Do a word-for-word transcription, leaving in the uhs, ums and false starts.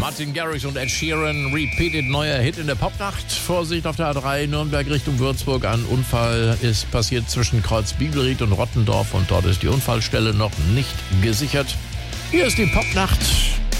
Martin Garrix und Ed Sheeran, Repeated, neuer Hit in der Popnacht. Vorsicht auf der A drei, Nürnberg Richtung Würzburg. Ein Unfall ist passiert zwischen Kreuz Bibelried und Rottendorf und dort ist die Unfallstelle noch nicht gesichert. Hier ist die Popnacht.